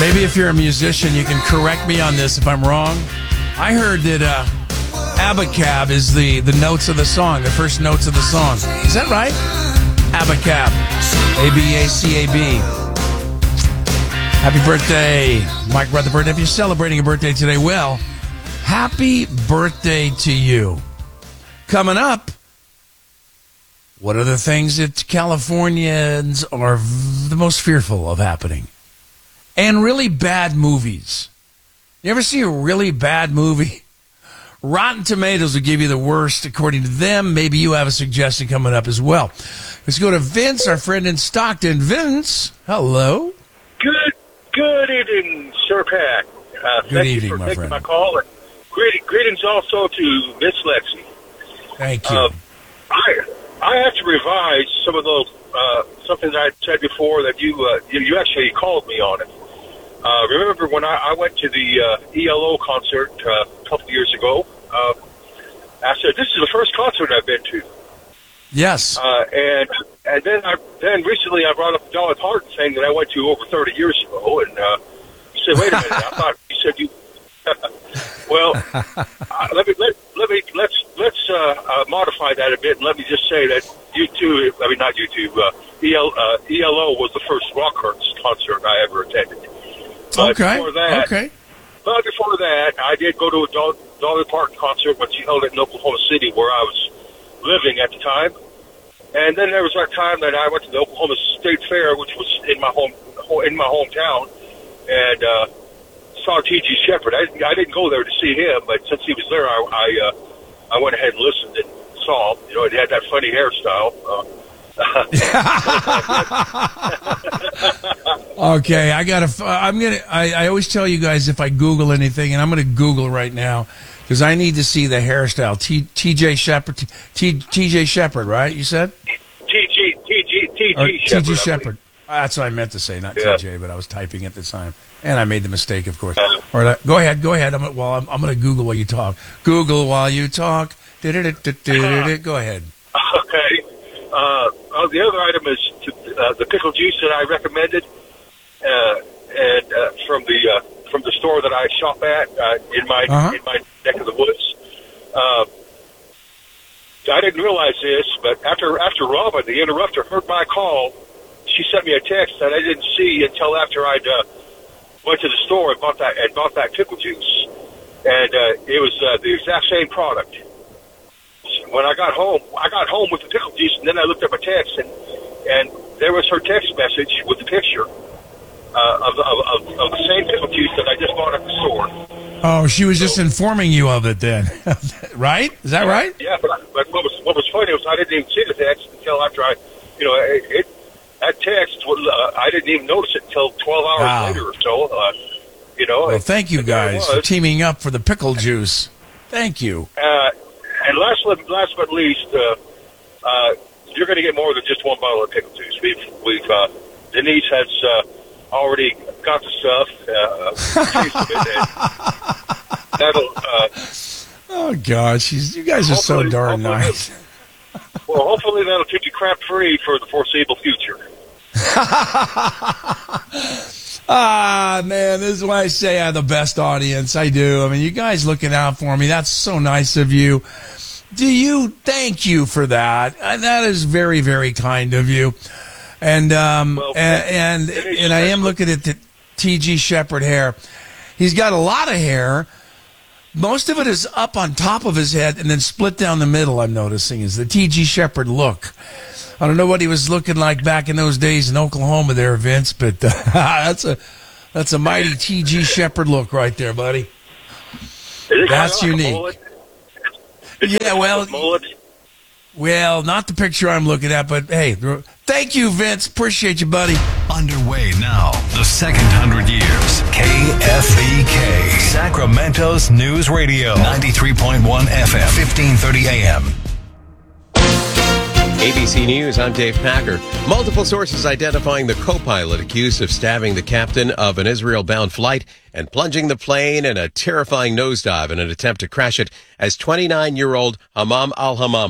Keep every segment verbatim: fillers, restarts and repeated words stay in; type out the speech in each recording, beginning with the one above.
Maybe if you're a musician, you can correct me on this if I'm wrong. I heard that uh, Abacab is the, the notes of the song, the first notes of the song. Is that right? Abacab. A B A C A B. Happy birthday, Mike Rutherford. If you're celebrating a birthday today, well, happy birthday to you. Coming up, what are the things that Californians are the most fearful of happening? And really bad movies. You ever see a really bad movie? Rotten Tomatoes will give you the worst according to them. Maybe you have a suggestion coming up as well. Let's go to Vince, our friend in Stockton. Vince, hello. Good good evening, Sir Pat. Uh, Good thank evening, you for my taking friend. my call. And greet, greetings also to Miss Lexi. Thank you. Uh, I I have to revise some of those, uh, something that I said before that you, uh, you, you actually called me on it. Uh, remember when I, I went to the uh, E L O concert uh, a couple of years ago? Uh, I said, this is the first concert I've been to. Yes. Uh, and and then I, then recently I brought up Dolly Parton thing that I went to over thirty years ago. And uh, you said, wait a minute, I thought you said you... well, uh, let me, let, let me, let's, let's uh, uh, modify that a bit and let me just say that you two, I mean, not you two, uh, E L, uh, E L O was the first rock concert I ever attended. But okay. Before that, okay. But before that, I did go to a Dol- Dolly Parton concert when she held it in Oklahoma City, where I was living at the time. And then there was that time that I went to the Oklahoma State Fair, which was in my home in my hometown, and uh, saw T G Shepherd. I, I didn't go there to see him, but since he was there, I I, uh, I went ahead and listened and saw him. You know, he had that funny hairstyle. Uh, Okay, I gotta. I'm gonna. I, I always tell you guys if I Google anything, and I'm gonna Google right now because I need to see the hairstyle. T T J Shepherd. T T J Shepherd, right? You said T G T G T Or G T Shepherd. G I Shepherd. That's what I meant to say, not Yeah. T J, but I was typing at the time, and I made the mistake, of course. All right, go ahead, go ahead. I'm well. I'm, I'm going to Google while you talk. Google while you talk. Go ahead. Okay. Uh, uh, the other item is to, uh, the pickle juice that I recommended, uh, and uh, from the uh, from the store that I shop at uh, in my Uh-huh. in my neck of the woods. Uh, I didn't realize this, but after after Robin, the interrupter, heard my call, she sent me a text that I didn't see until after I'd uh, went to the store and bought that and bought that pickle juice, and uh, it was uh, the exact same product. When I got home, I got home with the pickle juice, and then I looked at my text, and and there was her text message with the picture uh, of, of, of, of the same pickle juice that I just bought at the store. Oh, she was just informing you of it then, right? Is that right? Yeah, but, but what was what was funny was I didn't even see the text until after I, you know, it, it that text was, uh, I didn't even notice it until twelve hours Wow. later or so. Uh, you know. Well, and- thank you and there it guys for was. teaming up for the pickle juice. Thank you. Uh, and last, last but least, uh, uh, you're going to get more than just one bottle of pickle juice. We've, we've uh, Denise has uh, already got the stuff. Uh, she's committed. That'll. Uh, Oh gosh, she's, you guys are so Hopefully- darn hopefully- nice. well, hopefully that'll keep you crap free for the foreseeable future. Ah, man, this is why I say I have the best audience. I do. I mean, you guys looking out for me. That's so nice of you. Do you? Thank you for that. Uh, That is very, very kind of you. And um, Well, and and, it is and I am special. looking at the T G Shepherd hair. He's got a lot of hair. Most of it is up on top of his head and then split down the middle, I'm noticing, is the T G Shepherd look. I don't know what he was looking like back in those days in Oklahoma there, Vince, but uh, that's a that's a mighty T G Shepherd look right there, buddy. Is it That's kinda like a unique. mullet? Is it Yeah, like well, a mullet? well, not the picture I'm looking at, but hey, thank you, Vince. Appreciate you, buddy. Underway now, the second hundred years. K F E K, Sacramento's News Radio. ninety-three point one F M, fifteen thirty A M. A B C News, I'm Dave Packer. Multiple sources identifying the co-pilot accused of stabbing the captain of an Israel-bound flight and plunging the plane in a terrifying nosedive in an attempt to crash it as twenty-nine-year-old Hamam al-Hamami.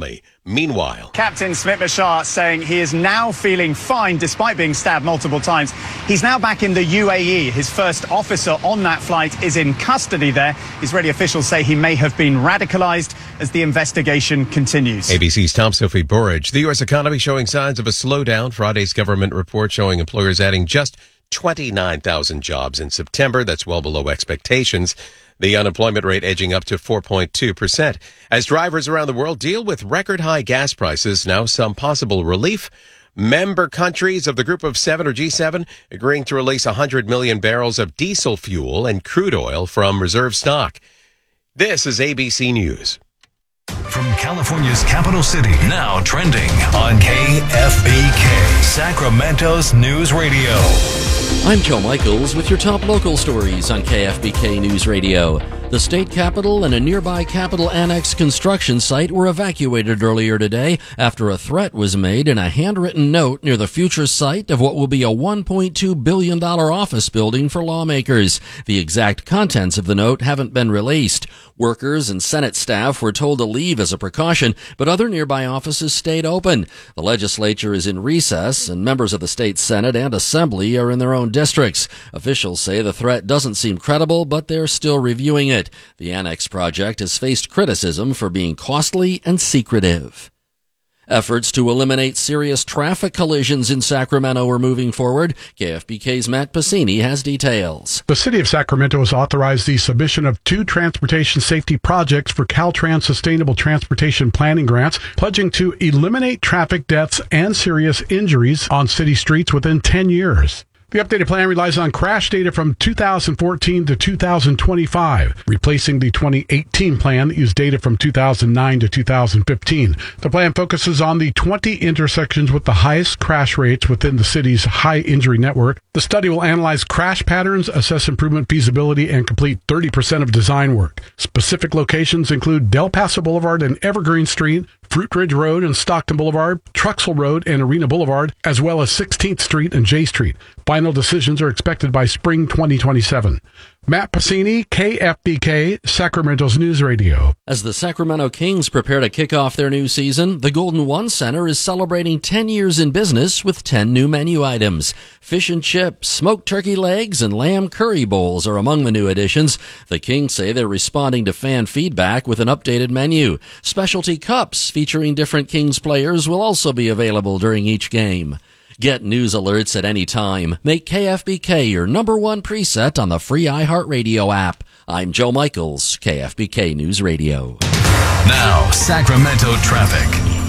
Meanwhile, Captain Smit-Bashar saying he is now feeling fine despite being stabbed multiple times. He's now back in the U A E. His first officer on that flight is in custody there. Israeli officials say he may have been radicalized as the investigation continues. A B C's Tom Sophie Burridge. The U S economy showing signs of a slowdown. Friday's government report showing employers adding just twenty-nine thousand jobs in September. That's well below expectations. The unemployment rate edging up to four point two percent. As drivers around the world deal with record high gas prices, now some possible relief. Member countries of the Group of Seven or G seven agreeing to release one hundred million barrels of diesel fuel and crude oil from reserve stock. This is A B C News. From California's capital city, now trending on K F B K, Sacramento's News Radio. I'm Joe Michaels with your top local stories on K F B K News Radio. The state capitol and a nearby Capitol Annex construction site were evacuated earlier today after a threat was made in a handwritten note near the future site of what will be a one point two billion dollars office building for lawmakers. The exact contents of the note haven't been released. Workers and Senate staff were told to leave as a precaution, but other nearby offices stayed open. The legislature is in recess, and members of the state Senate and Assembly are in their own districts. Officials say the threat doesn't seem credible, but they're still reviewing it. The Annex project has faced criticism for being costly and secretive. Efforts to eliminate serious traffic collisions in Sacramento are moving forward. K F B K's Matt Pacini has details. The city of Sacramento has authorized the submission of two transportation safety projects for Caltrans Sustainable Transportation Planning Grants, pledging to eliminate traffic deaths and serious injuries on city streets within ten years. The updated plan relies on crash data from two thousand fourteen to two thousand twenty-five, replacing the twenty eighteen plan that used data from two thousand nine to two thousand fifteen. The plan focuses on the twenty intersections with the highest crash rates within the city's high injury network. The study will analyze crash patterns, assess improvement feasibility, and complete thirty percent of design work. Specific locations include Del Paso Boulevard and Evergreen Street, Fruit Ridge Road and Stockton Boulevard, Truxell Road and Arena Boulevard, as well as sixteenth Street and J Street. Final decisions are expected by spring twenty twenty-seven. Matt Pacini, K F B K, Sacramento's News Radio. As the Sacramento Kings prepare to kick off their new season, the Golden One Center is celebrating ten years in business with ten new menu items. Fish and chips, smoked turkey legs, and lamb curry bowls are among the new additions. The Kings say they're responding to fan feedback with an updated menu. Specialty cups featuring different Kings players will also be available during each game. Get news alerts at any time. Make K F B K your number one preset on the free iHeartRadio app. I'm Joe Michaels, K F B K News Radio. Now, Sacramento traffic.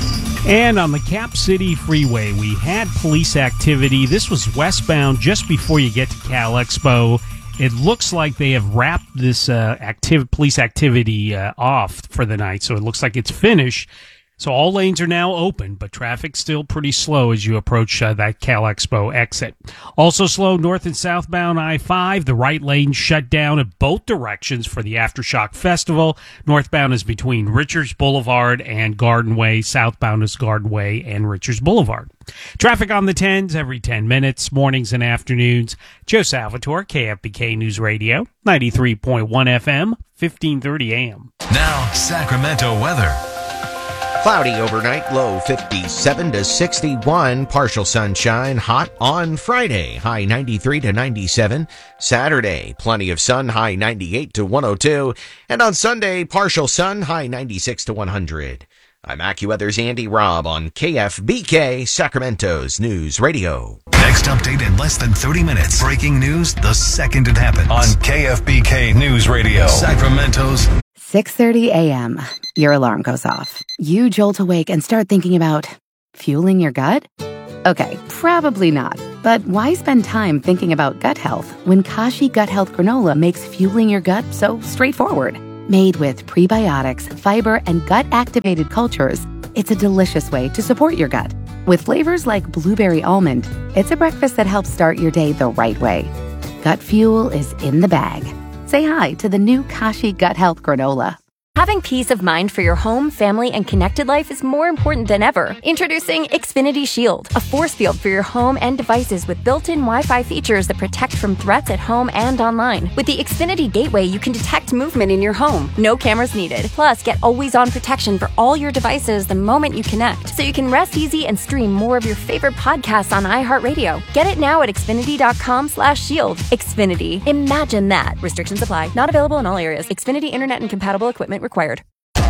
And on the Cap City Freeway, we had police activity. This was westbound just before you get to Cal Expo. It looks like they have wrapped this uh, active police activity uh, off for the night, so it looks like it's finished. So all lanes are now open, but traffic's still pretty slow as you approach uh, that Cal Expo exit. Also slow north and southbound I five. The right lane shut down at both directions for the Aftershock Festival. Northbound is between Richards Boulevard and Garden Way. Southbound is Garden Way and Richards Boulevard. Traffic on the tens every ten minutes, mornings and afternoons. Joe Salvatore, K F B K News Radio, ninety-three point one F M, fifteen thirty A M. Now, Sacramento weather. Cloudy overnight, low fifty-seven to sixty-one. Partial sunshine, hot on Friday, high ninety-three to ninety-seven. Saturday, plenty of sun, high ninety-eight to one oh two. And on Sunday, partial sun, high ninety-six to one hundred. I'm AccuWeather's Andy Robb on K F B K, Sacramento's News Radio. Next update in less than thirty minutes. Breaking news the second it happens. On K F B K News Radio, Sacramento's six thirty a.m. Your alarm goes off. You jolt awake and start thinking about fueling your gut? Okay, probably not. But why spend time thinking about gut health when Kashi Gut Health Granola makes fueling your gut so straightforward? Made with prebiotics, fiber, and gut-activated cultures, it's a delicious way to support your gut. With flavors like blueberry almond, it's a breakfast that helps start your day the right way. Gut fuel is in the bag. Say hi to the new Kashi Gut Health Granola. Having peace of mind for your home, family, and connected life is more important than ever. Introducing Xfinity Shield, a force field for your home and devices with built-in Wi-Fi features that protect from threats at home and online. With the Xfinity Gateway, you can detect movement in your home. No cameras needed. Plus, get always-on protection for all your devices the moment you connect, so you can rest easy and stream more of your favorite podcasts on iHeartRadio. Get it now at Xfinity.com slash shield. Xfinity. Imagine that. Restrictions apply. Not available in all areas. Xfinity Internet and compatible equipment required.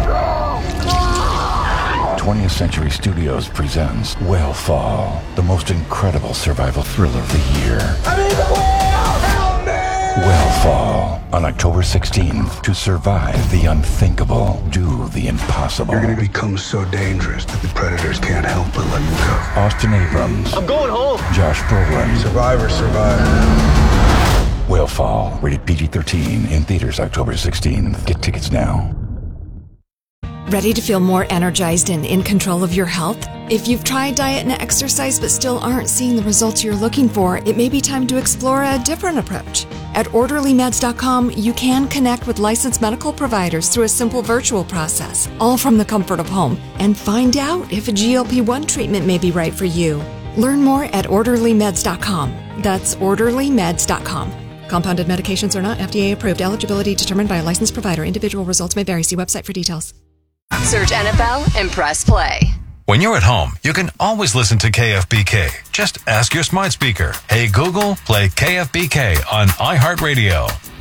twentieth Century Studios presents Whale the most incredible survival thriller of the year. I mean, the whale! Help me! Whale on October sixteenth. To survive the unthinkable, do the impossible. You're going to become so dangerous that the predators can't help but let you go. Austin Abrams. I'm going home. Josh Brolin. Survivor, survivor. Whale, rated P G thirteen, in theaters October sixteenth. Get tickets now. Ready to feel more energized and in control of your health? If you've tried diet and exercise but still aren't seeing the results you're looking for, it may be time to explore a different approach. At orderly meds dot com, you can connect with licensed medical providers through a simple virtual process, all from the comfort of home, and find out if a G L P one treatment may be right for you. Learn more at orderly meds dot com. That's orderly meds dot com. Compounded medications are not F D A approved. Eligibility determined by a licensed provider. Individual results may vary. See website for details. Search N F L and press play. When you're at home, you can always listen to K F B K. Just ask your smart speaker, "Hey Google, play K F B K on iHeartRadio."